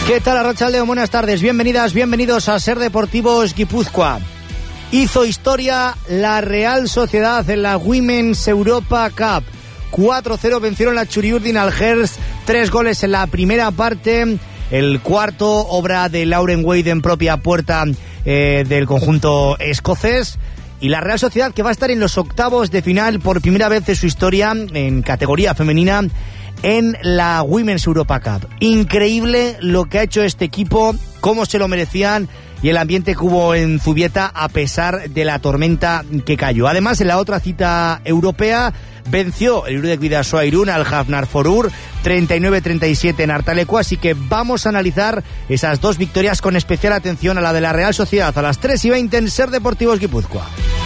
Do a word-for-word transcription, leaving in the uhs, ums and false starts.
¿Qué tal, Arratsaldeon? Buenas tardes, bienvenidas, bienvenidos a Ser Deportivos Guipúzcoa. Hizo historia la Real Sociedad en la Women's Europa Cup. cuatro cero vencieron la Churiurdin al Gers, tres goles en la primera parte. El cuarto, obra de Lauren Wade en propia puerta eh, del conjunto escocés. Y la Real Sociedad, que va a estar en los octavos de final por primera vez de su historia en categoría femenina en la Women's Europa Cup. Increíble lo que ha hecho este equipo, cómo se lo merecían y el ambiente que hubo en Zubieta a pesar de la tormenta que cayó. Además, en la otra cita europea venció el Irudek Bidasoa Irún al Hafnarfjörður treinta y nueve treinta y siete en Artaleco, así que vamos a analizar esas dos victorias con especial atención a la de la Real Sociedad a las tres y veinte en Ser Deportivos Guipúzcoa.